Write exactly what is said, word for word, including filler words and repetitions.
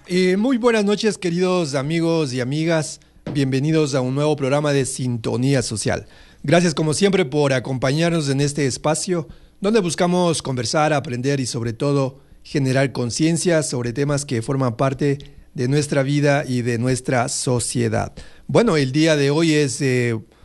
Eh, muy buenas noches, queridos amigos y amigas. Bienvenidos a un nuevo programa de Sintonía Social. Gracias, como siempre, por acompañarnos en este espacio donde buscamos conversar, aprender y, sobre todo, generar conciencia sobre temas que forman parte de nuestra vida y de nuestra sociedad. Bueno, el día de hoy es eh,